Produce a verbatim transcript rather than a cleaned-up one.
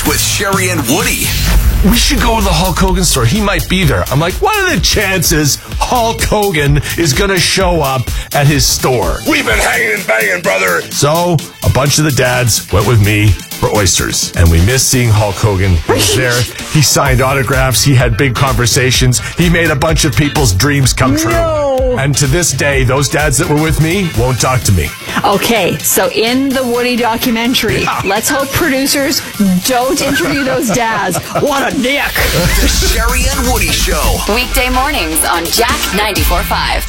with Sherry and Woody. We should go to the Hulk Hogan store. He might be there. I'm like, what are the chances Hulk Hogan is going to show up at his store? We've been hanging and banging, brother. So a bunch of the dads went with me for oysters. And we missed seeing Hulk Hogan. He was there. He signed autographs. He had big conversations. He made a bunch of people's dreams come true. No. And to this day, those dads that were with me won't talk to me. Okay, so in the Woody documentary, Yeah. let's hope producers don't interview those dads. What a dick. The Sherry and Woody Show. Weekday mornings on Jack ninety-four point five.